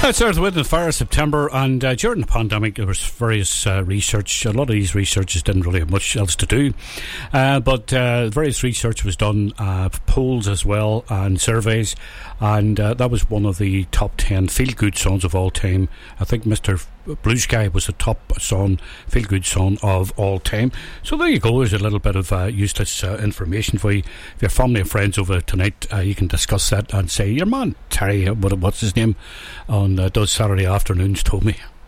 It's Earth, Wind and Fire September, and during the pandemic there was various research. A lot of these researchers didn't really have much else to do, but various research was done, polls as well, and surveys, and that was one of the top 10 feel-good songs of all time. I think Mr. Blue Sky was the top song, feel-good song of all time. So there you go, there's a little bit of useless information for you. If your family and friends over tonight, you can discuss that and say, your man Terry, what's his name, on those Saturday afternoons told me.